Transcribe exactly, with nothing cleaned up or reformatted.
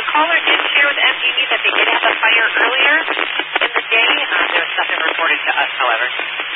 the caller did share with M T V that they did have a fire earlier in the day. Uh, there was nothing reported to us, however.